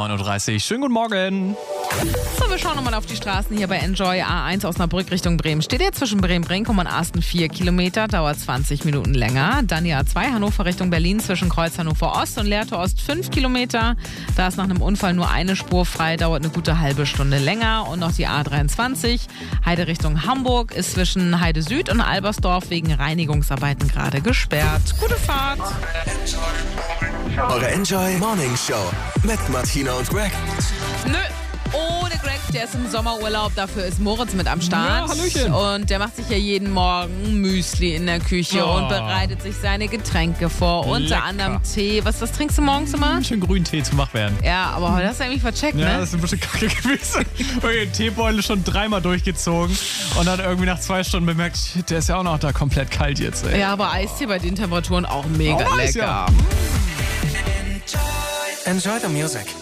9.30 Uhr. Schönen guten Morgen. So, wir schauen nochmal auf die Straßen hier bei Enjoy. A1 Osnabrück Richtung Bremen. Steht jetzt zwischen Bremen-Brinkum und Asten 4 Kilometer, dauert 20 Minuten länger. Dann die A2 Hannover Richtung Berlin zwischen Kreuz Hannover Ost und Lehrte Ost 5 Kilometer. Da ist nach einem Unfall nur eine Spur frei, dauert eine gute halbe Stunde länger. Und noch die A23 Heide Richtung Hamburg ist zwischen Heide Süd und Albersdorf wegen Reinigungsarbeiten gerade gesperrt. Gute Fahrt! Eure Enjoy Morning Show mit Martina und Greg. Nö. Ohne Greg, der ist im Sommerurlaub, dafür ist Moritz mit am Start. Ja, Hallöchen. Und der macht sich ja jeden Morgen Müsli in der Küche und bereitet sich seine Getränke vor. Unter Lecker. anderem Tee. Was trinkst du morgens immer? Schön grünen Tee zum Wachwerden. Ja, aber heute hast du eigentlich vercheckt, Ja, ne? das ist ein bisschen kacke gewesen. Irgendwie den Teebeutel schon 3-mal durchgezogen und dann irgendwie nach 2 Stunden bemerkt, shit, der ist ja auch noch da komplett kalt jetzt, ey. Ja, aber Eistee bei den Temperaturen auch mega Auch Eis, lecker. ja. Enjoy the music.